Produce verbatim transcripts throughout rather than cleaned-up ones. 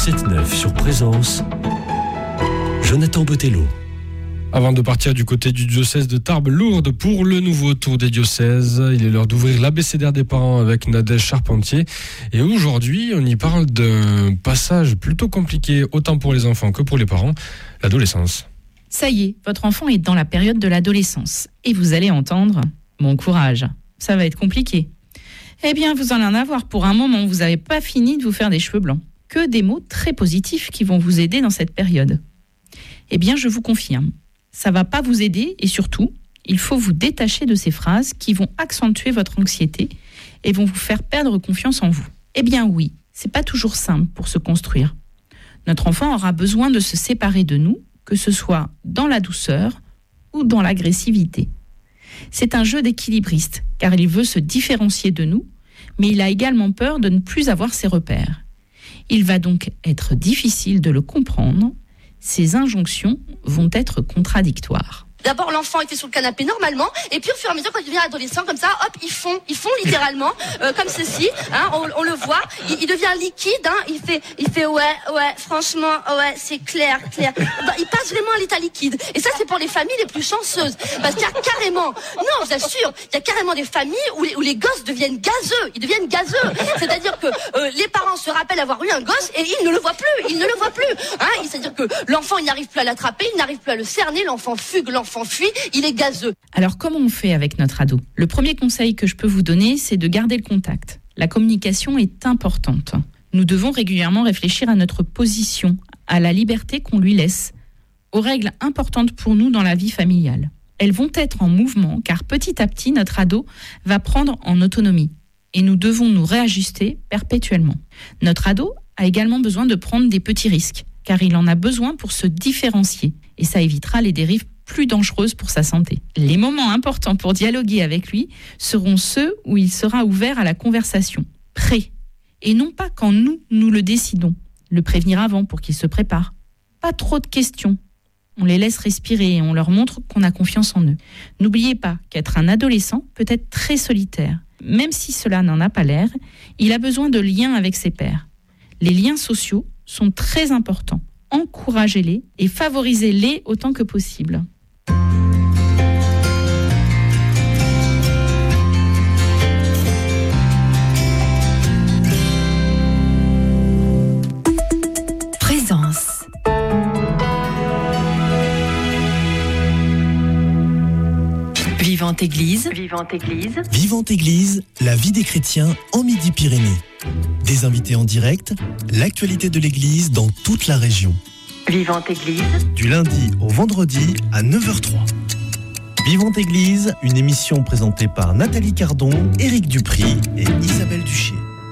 sept neuf sur Présence, Jonathan Botello. Avant de partir du côté du diocèse de Tarbes-Lourdes pour le nouveau tour des diocèses, il est l'heure d'ouvrir l'abécédaire des parents avec Nadège Charpentier. Et aujourd'hui, on y parle d'un passage plutôt compliqué, autant pour les enfants que pour les parents, l'adolescence. Ça y est, votre enfant est dans la période de l'adolescence. Et vous allez entendre « Bon courage, ça va être compliqué ». Eh bien, vous allez en avoir pour un moment, vous n'avez pas fini de vous faire des cheveux blancs. Que des mots très positifs qui vont vous aider dans cette période. Eh bien, je vous confirme. Ça va pas vous aider et surtout, il faut vous détacher de ces phrases qui vont accentuer votre anxiété et vont vous faire perdre confiance en vous. Eh bien oui, c'est pas toujours simple pour se construire. Notre enfant aura besoin de se séparer de nous, que ce soit dans la douceur ou dans l'agressivité. C'est un jeu d'équilibriste, car il veut se différencier de nous, mais il a également peur de ne plus avoir ses repères. Il va donc être difficile de le comprendre. Ces injonctions vont être contradictoires. D'abord, l'enfant était sur le canapé normalement, et puis au fur et à mesure, quand il devient adolescent, comme ça, hop, ils font, ils font littéralement, euh, comme ceci, hein, on, on le voit, il, il devient liquide, hein, il fait, il fait ouais, ouais, franchement, ouais, c'est clair, clair. Bah, il passe vraiment à l'état liquide. Et ça, c'est pour les familles les plus chanceuses, parce qu'il y a carrément, non, je vous assure, il y a carrément des familles où les, où les gosses deviennent gazeux, ils deviennent gazeux. C'est-à-dire que euh, les parents se rappellent avoir eu un gosse et ils ne le voient plus, ils ne le voient plus. Hein, c'est-à-dire que l'enfant, il n'arrive plus à l'attraper, il n'arrive plus à le cerner, l'enfant fugue, l'enfant fuit, il est gazeux. Alors comment on fait avec notre ado ? Le premier conseil que je peux vous donner, c'est de garder le contact. La communication est importante. Nous devons régulièrement réfléchir à notre position, à la liberté qu'on lui laisse, aux règles importantes pour nous dans la vie familiale. Elles vont être en mouvement car petit à petit, notre ado va prendre en autonomie et nous devons nous réajuster perpétuellement. Notre ado a également besoin de prendre des petits risques car il en a besoin pour se différencier et ça évitera les dérives plus dangereuses pour sa santé. Les moments importants pour dialoguer avec lui seront ceux où il sera ouvert à la conversation, prêt, et non pas quand nous, nous le décidons. Le prévenir avant pour qu'il se prépare. Pas trop de questions. On les laisse respirer et on leur montre qu'on a confiance en eux. N'oubliez pas qu'être un adolescent peut être très solitaire. Même si cela n'en a pas l'air, il a besoin de liens avec ses pairs. Les liens sociaux sont très importants. Encouragez-les et favorisez-les autant que possible. Présence. Vivante Église. Vivante Église. Vivante Église, la vie des chrétiens en Midi-Pyrénées. Des invités en direct, l'actualité de l'Église dans toute la région. Vivante Église. Du lundi au vendredi à neuf heures zéro trois. Vivante Église, une émission présentée par Nathalie Cardon, Éric Dupry et Isabelle Duché.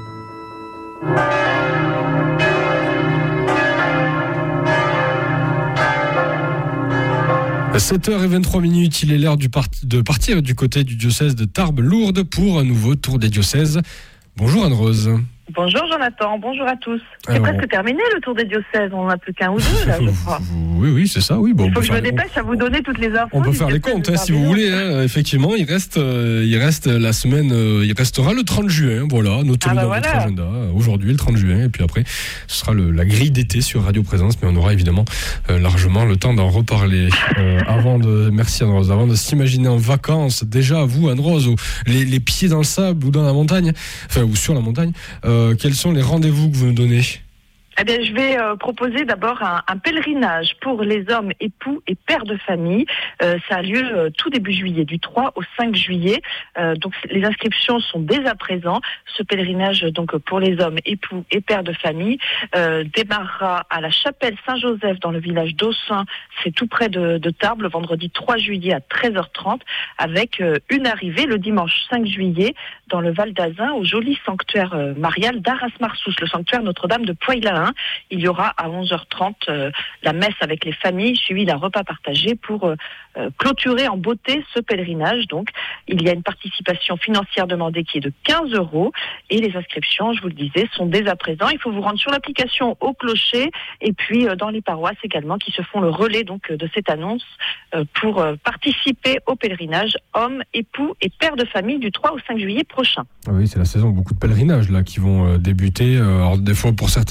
À sept heures vingt-trois minutes, il est l'heure du part- de partir du côté du diocèse de Tarbes-Lourdes pour un nouveau tour des diocèses. Bonjour Anne-Rose. Bonjour Jonathan, bonjour à tous. C'est Alors, presque terminé le tour des diocèses, on n'en a plus qu'un ou deux là je crois. Oui, oui, c'est ça, oui. Bon, Il faut on que je peut me faire- dépêche à vous donner toutes les infos. On peut du faire les diocèse comptes de hein, si vous Tarbes-Lourdes. voulez. Hein. Effectivement, il reste, euh, il reste la semaine, euh, il restera le trente juin. Voilà, notez-le Ah bah dans voilà. votre agenda. Aujourd'hui, le trente juin, et puis après, ce sera le, la grille d'été sur Radio Présence, mais on aura évidemment euh, largement le temps d'en reparler. Euh, avant de, merci Anne-Rose, avant de s'imaginer en vacances, déjà vous Anne-Rose, ou les, les pieds dans le sable ou dans la montagne, enfin ou sur la montagne, euh, quels sont les rendez-vous que vous nous donnez ? Eh bien, je vais euh, proposer d'abord un, un pèlerinage pour les hommes, époux et pères de famille. Euh, ça a lieu euh, tout début juillet, du trois au cinq juillet. Euh, donc, les inscriptions sont dès à présent. Ce pèlerinage, donc pour les hommes, époux et pères de famille, euh, démarrera à la chapelle Saint-Joseph dans le village d'Aussin. C'est tout près de, de Tarbes, le vendredi trois juillet à treize heures trente, avec euh, une arrivée le dimanche cinq juillet dans le Val d'Azun, au joli sanctuaire euh, marial d'Arras-Marsous, le sanctuaire Notre-Dame de Poix-Lahain. Il y aura à onze heures trente euh, la messe avec les familles, suivie d'un repas partagé pour euh, euh, clôturer en beauté ce pèlerinage. Donc, il y a une participation financière demandée qui est de quinze euros et les inscriptions, je vous le disais, sont dès à présent. Il faut vous rendre sur l'application au clocher et puis euh, dans les paroisses également qui se font le relais donc de cette annonce euh, pour euh, participer au pèlerinage hommes, époux et pères de famille du trois au cinq juillet prochain. Ah oui, c'est la saison, beaucoup de pèlerinages là qui vont euh, débuter. Euh, alors des fois pour certains c'est trop tard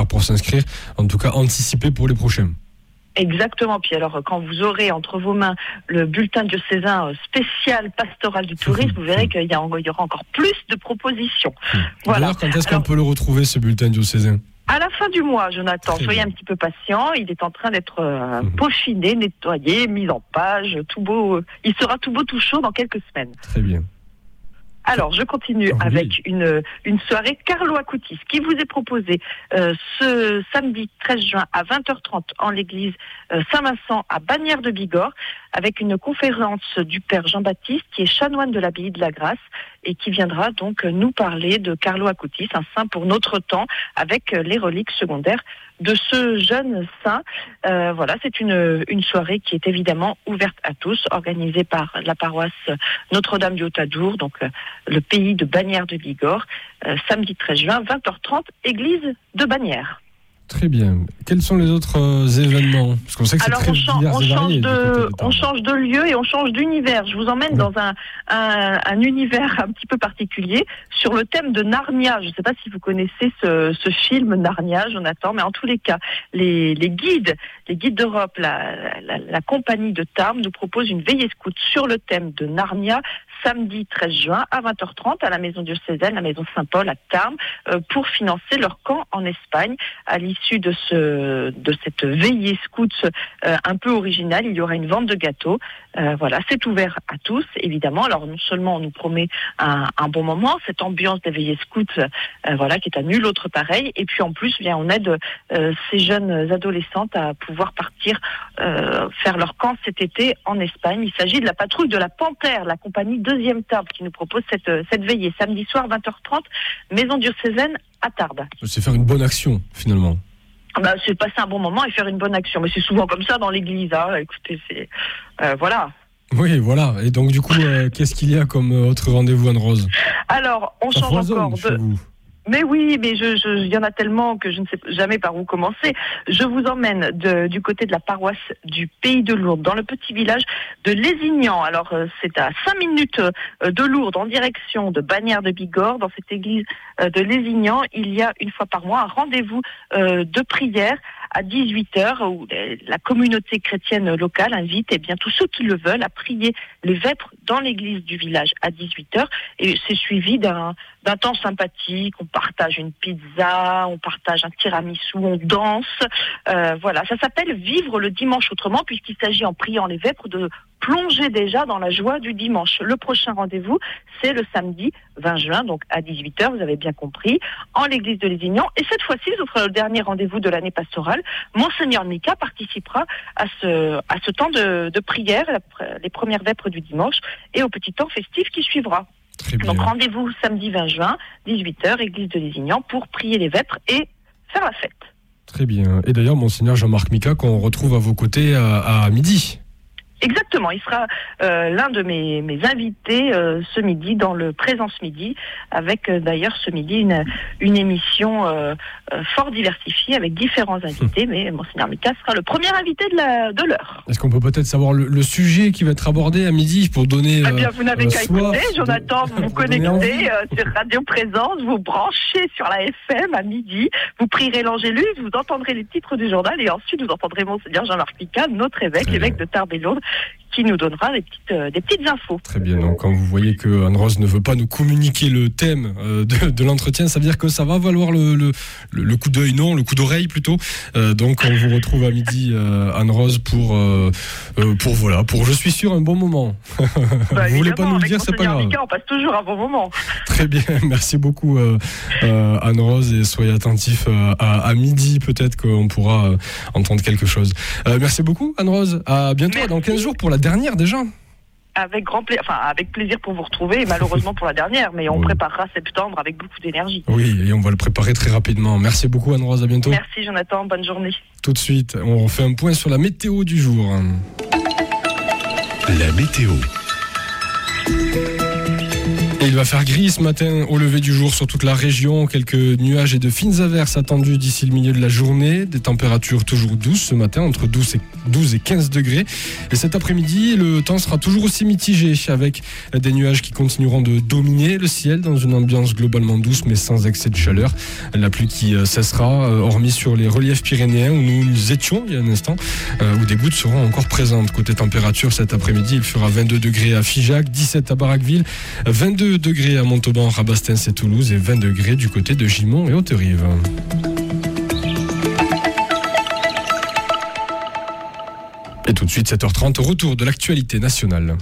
tard pour s'inscrire. En tout cas, anticiper pour les prochains. Exactement. Puis alors, quand vous aurez entre vos mains le bulletin diocésain spécial pastoral du tourisme, vous verrez qu'il y, a, il y aura encore plus de propositions. Voilà. D'ailleurs, quand est-ce alors, qu'on peut le retrouver, ce bulletin diocésain ? À la fin du mois, Jonathan, Très soyez bien. un petit peu patient. Il est en train d'être euh, Mhm. peaufiné, nettoyé, mis en page, tout beau. euh, Il sera tout beau, tout chaud dans quelques semaines. Très bien. Alors, je continue Oui. avec une, une soirée Carlo Acutis qui vous est proposée euh, ce samedi treize juin à vingt heures trente en l'église euh, Saint-Vincent à Bagnères de Bigorre, avec une conférence du père Jean-Baptiste qui est chanoine de l'abbaye de la Grâce et qui viendra donc nous parler de Carlo Acutis, un saint pour notre temps, avec les reliques secondaires de ce jeune saint. Euh, voilà, c'est une, une soirée qui est évidemment ouverte à tous, organisée par la paroisse Notre-Dame du Haut-Adour, donc euh, le pays de Bagnères de Bigorre, euh, samedi treize juin, vingt heures trente, église de Bagnères. Très bien. Quels sont les autres euh, événements ? Parce qu'on sait que c'est Alors très on, change, divers on, et change varié. du côté de, de on Tarbes. change de lieu et on change d'univers. Je vous emmène Oui. dans un, un, un univers un petit peu particulier sur le thème de Narnia. Je ne sais pas si vous connaissez ce, ce film Narnia, Jonathan, mais en tous les cas, les, les guides, les guides d'Europe, la, la, la compagnie de Tarbes nous propose une veillée scout sur le thème de Narnia, samedi treize juin à vingt heures trente à la maison diocésaine, la maison Saint-Paul à Tarbes, euh, pour financer leur camp en Espagne. À l'issue de ce de cette veillée scout euh, un peu originale, il y aura une vente de gâteaux. Euh, voilà, c'est ouvert à tous, évidemment. Alors non seulement on nous promet un, un bon moment, cette ambiance des veillées scouts, euh, voilà, qui est à nul autre pareil. Et puis en plus, bien, on aide euh, ces jeunes adolescentes à pouvoir partir euh, faire leur camp cet été en Espagne. Il s'agit de la patrouille de la Panthère, la compagnie Deuxième Tarbes, qui nous propose cette, cette veillée samedi soir vingt heures trente, maison diocésaine à Tarbes. C'est faire une bonne action, finalement. Bah, c'est passer un bon moment et faire une bonne action. Mais c'est souvent comme ça dans l'église. Hein. Écoutez, c'est euh, voilà. Oui, voilà. Et donc, du coup, euh, qu'est-ce qu'il y a comme euh, autre rendez-vous, Anne-Rose ? Alors, on Ça change foisonne encore chez de. vous. Mais oui, mais je, je, il y en a tellement que je ne sais jamais par où commencer. Je vous emmène de, du côté de la paroisse du Pays de Lourdes, dans le petit village de Lézignan. Alors, euh, c'est à cinq minutes euh, de Lourdes, en direction de Bagnères de Bigorre. Dans cette église euh, de Lézignan, il y a une fois par mois un rendez-vous euh, de prière à dix-huit heures, où la communauté chrétienne locale invite eh bien, tous ceux qui le veulent à prier les vêpres dans l'église du village à dix-huit heures. Et c'est suivi d'un, d'un temps sympathique. On partage une pizza, on partage un tiramisu, on danse. Euh, voilà, ça s'appelle Vivre le dimanche autrement, puisqu'il s'agit en priant les vêpres de plonger déjà dans la joie du dimanche. Le prochain rendez-vous, c'est le samedi vingt juin, donc à dix-huit heures, vous avez bien compris, en l'église de Lézignan. Et cette fois-ci, ce sera le dernier rendez-vous de l'année pastorale. Monseigneur Mika participera à ce, à ce temps de, de prière, la, les premières vêpres du dimanche, et au petit temps festif qui suivra. Très bien. Donc rendez-vous samedi vingt juin, dix-huit heures, église de Lézignan, pour prier les vêpres et faire la fête. Très bien. Et d'ailleurs, Monseigneur Jean-Marc Mika, qu'on retrouve à vos côtés à, à midi. Exactement, il sera euh, l'un de mes, mes invités euh, ce midi dans le Présence Midi, avec euh, d'ailleurs ce midi une, une émission euh, euh, fort diversifiée avec différents invités, mais Monseigneur Mika sera le premier invité de, la, de l'heure. Est-ce qu'on peut peut-être savoir le, le sujet qui va être abordé à midi pour donner... Eh bien, euh, vous n'avez euh, qu'à soif écouter, Jonathan, vous vous pour donner envie. connectez euh, sur Radio Présence, vous branchez sur la F M à midi, vous prierez l'Angélus, vous entendrez les titres du journal et ensuite vous entendrez Monseigneur Jean-Marc Mika, notre évêque, Très l'évêque bien. de Tarbes et Lourdes, qui nous donnera des petites, euh, des petites infos. Très bien, donc quand vous voyez que Anne-Rose ne veut pas nous communiquer le thème euh, de, de l'entretien, ça veut dire que ça va valoir le, le, le, le coup d'œil, non, le coup d'oreille plutôt. Euh, donc on vous retrouve à midi, euh, Anne-Rose, pour, euh, euh, pour voilà, pour je suis sûr un bon moment. Bah, vous voulez pas nous le avec dire, c'est pas Monseigneur grave. Mika, on passe toujours un bon moment. Très bien, merci beaucoup euh, euh, Anne-Rose, et soyez attentifs euh, à, à midi, peut-être qu'on pourra euh, entendre quelque chose. Euh, merci beaucoup Anne-Rose, à bientôt, Merci. dans quinze jours pour la dernière déjà. Avec grand plaisir, enfin avec plaisir pour vous retrouver, et malheureusement pour la dernière, mais on Oui. préparera septembre avec beaucoup d'énergie. Oui, et on va le préparer très rapidement. Merci beaucoup Anne-Rose, à bientôt. Merci Jonathan, bonne journée. Tout de suite, on fait un point sur la météo du jour. La météo. Et il va faire gris ce matin au lever du jour sur toute la région. Quelques nuages et de fines averses attendus d'ici le milieu de la journée. Des températures toujours douces ce matin, entre douze et quinze degrés. Et cet après-midi, le temps sera toujours aussi mitigé, avec des nuages qui continueront de dominer le ciel dans une ambiance globalement douce mais sans excès de chaleur. La pluie qui cessera, hormis sur les reliefs pyrénéens où nous étions il y a un instant, où des gouttes seront encore présentes. Côté température, cet après-midi, il fera vingt-deux degrés à Figeac, dix-sept à Barraqueville, vingt-deux degrés à Montauban, Rabastens et Toulouse et vingt degrés du côté de Gimont et Haute-Rive. Et tout de suite, sept heures trente, retour de l'actualité nationale.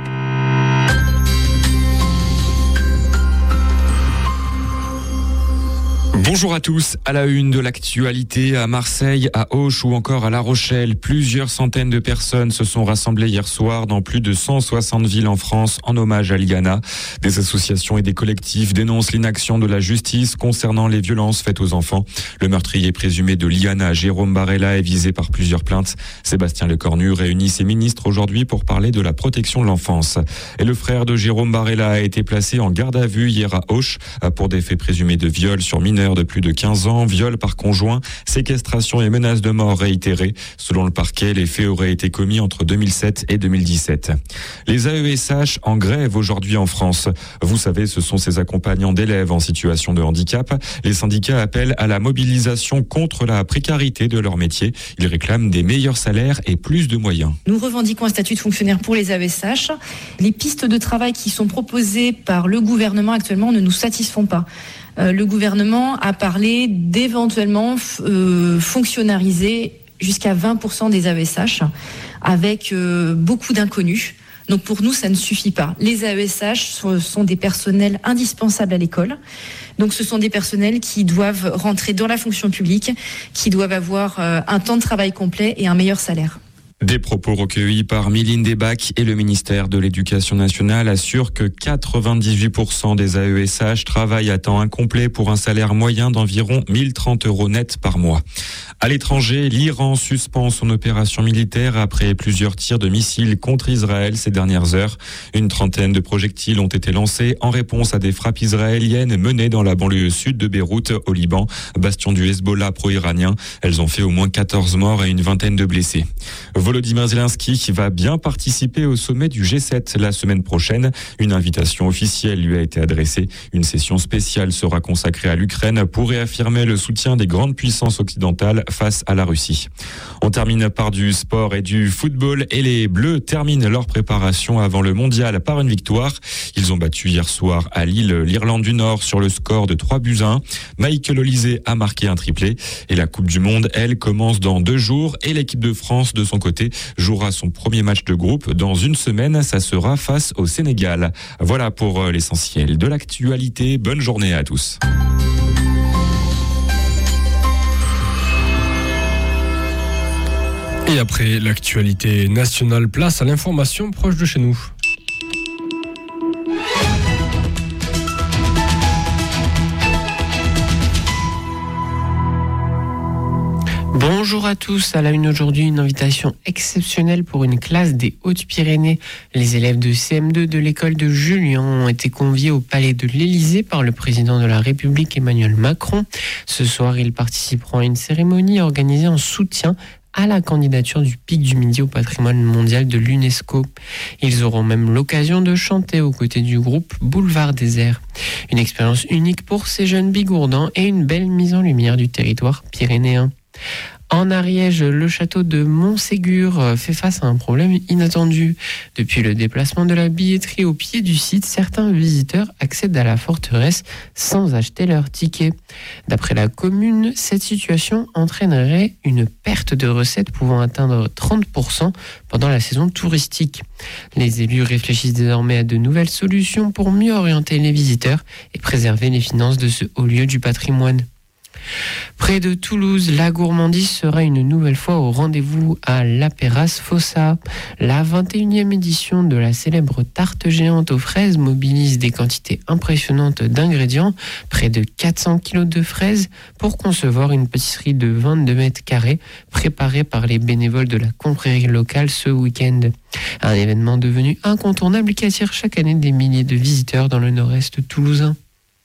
Bonjour à tous. À la une de l'actualité, à Marseille, à Auch ou encore à La Rochelle, plusieurs centaines de personnes se sont rassemblées hier soir dans plus de cent soixante villes en France en hommage à Liana. Des associations et des collectifs dénoncent l'inaction de la justice concernant les violences faites aux enfants. Le meurtrier présumé de Liana, Jérôme Barella, est visé par plusieurs plaintes. Sébastien Lecornu réunit ses ministres aujourd'hui pour parler de la protection de l'enfance. Et le frère de Jérôme Barella a été placé en garde à vue hier à Auch pour des faits présumés de viol sur mineurs de plus de quinze ans, viol par conjoint, séquestration et menaces de mort réitérées. Selon le parquet, les faits auraient été commis entre deux mille sept et deux mille dix-sept. Les A E S H en grève aujourd'hui en France. Vous savez, ce sont ces accompagnants d'élèves en situation de handicap. Les syndicats appellent à la mobilisation contre la précarité de leur métier. Ils réclament des meilleurs salaires et plus de moyens. Nous revendiquons un statut de fonctionnaire pour les A E S H. Les pistes de travail qui sont proposées par le gouvernement actuellement ne nous satisfont pas. Euh, le gouvernement a parlé d'éventuellement euh, fonctionnariser jusqu'à vingt pour cent des A E S H avec euh, beaucoup d'inconnus. Donc pour nous, ça ne suffit pas. Les A E S H sont, sont des personnels indispensables à l'école. Donc ce sont des personnels qui doivent rentrer dans la fonction publique, qui doivent avoir euh, un temps de travail complet et un meilleur salaire. Des propos recueillis par Mylène Debac et le ministère de l'Éducation nationale assurent que quatre-vingt-dix-huit pour cent des A E S H travaillent à temps incomplet pour un salaire moyen d'environ mille trente euros net par mois. À l'étranger, l'Iran suspend son opération militaire après plusieurs tirs de missiles contre Israël ces dernières heures. Une trentaine de projectiles ont été lancés en réponse à des frappes israéliennes menées dans la banlieue sud de Beyrouth, au Liban, bastion du Hezbollah pro-iranien. Elles ont fait au moins quatorze morts et une vingtaine de blessés. Volodymyr Zelensky va bien participer au sommet du G sept la semaine prochaine. Une invitation officielle lui a été adressée. Une session spéciale sera consacrée à l'Ukraine pour réaffirmer le soutien des grandes puissances occidentales face à la Russie. On termine par du sport et du football et les Bleus terminent leur préparation avant le mondial par une victoire. Ils ont battu hier soir à Lille l'Irlande du Nord sur le score de trois buts à un. Michael Olise a marqué un triplé et la Coupe du Monde, elle, commence dans deux jours et l'équipe de France, de son côté, jouera son premier match de groupe dans une semaine. Ça sera face au Sénégal. Voilà pour l'essentiel de l'actualité. Bonne journée à tous. Et après l'actualité nationale, place à l'information proche de chez nous. Bonjour à tous, à la une aujourd'hui, une invitation exceptionnelle pour une classe des Hautes-Pyrénées. Les élèves de C M deux de l'école de Julian ont été conviés au palais de l'Élysée par le président de la République Emmanuel Macron. Ce soir, ils participeront à une cérémonie organisée en soutien à la candidature du Pic du Midi au patrimoine mondial de l'UNESCO. Ils auront même l'occasion de chanter aux côtés du groupe Boulevard Désert. Une expérience unique pour ces jeunes bigourdans et une belle mise en lumière du territoire pyrénéen. En Ariège, le château de Montségur fait face à un problème inattendu. Depuis le déplacement de la billetterie au pied du site, certains visiteurs accèdent à la forteresse sans acheter leur ticket. D'après la commune, cette situation entraînerait une perte de recettes pouvant atteindre trente pour cent pendant la saison touristique. Les élus réfléchissent désormais à de nouvelles solutions pour mieux orienter les visiteurs et préserver les finances de ce haut lieu du patrimoine. Près de Toulouse, la gourmandise sera une nouvelle fois au rendez-vous à La Pérasse Fossa. La vingt et unième édition de la célèbre tarte géante aux fraises mobilise des quantités impressionnantes d'ingrédients, près de quatre cents kilos de fraises, pour concevoir une pâtisserie de vingt-deux mètres carrés préparée par les bénévoles de la confrérie locale ce week-end. Un événement devenu incontournable qui attire chaque année des milliers de visiteurs dans le nord-est toulousain.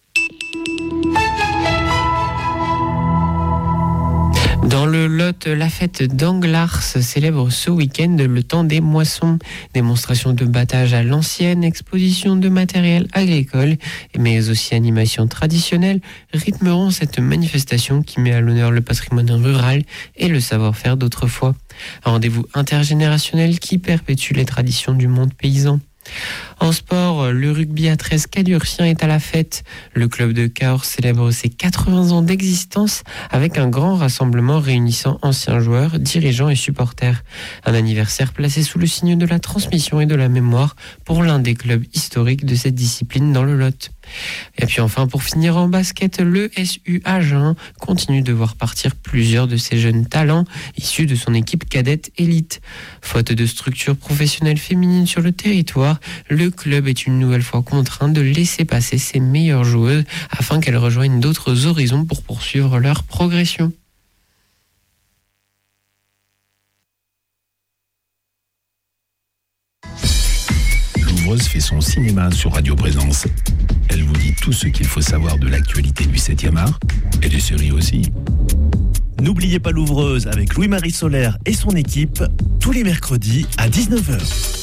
Dans le Lot, la fête d'Anglars célèbre ce week-end le temps des moissons. Démonstration de battage à l'ancienne, exposition de matériel agricole, mais aussi animation traditionnelle rythmeront cette manifestation qui met à l'honneur le patrimoine rural et le savoir-faire d'autrefois. Un rendez-vous intergénérationnel qui perpétue les traditions du monde paysan. En sport, le rugby à treize Cadurcien est à la fête. Le club de Cahors célèbre ses quatre-vingts ans d'existence avec un grand rassemblement réunissant anciens joueurs, dirigeants et supporters. Un anniversaire placé sous le signe de la transmission et de la mémoire pour l'un des clubs historiques de cette discipline dans le Lot. Et puis enfin, pour finir en basket, le S U Agen continue de voir partir plusieurs de ses jeunes talents issus de son équipe cadette élite. Faute de structure professionnelle féminine sur le territoire, le club est une nouvelle fois contraint de laisser passer ses meilleures joueuses afin qu'elles rejoignent d'autres horizons pour poursuivre leur progression. L'ouvreuse fait son cinéma sur Radio Présence. Elle vous dit tout ce qu'il faut savoir de l'actualité du septième art et des séries aussi. N'oubliez pas l'ouvreuse avec Louis-Marie Solaire et son équipe tous les mercredis à dix-neuf heures.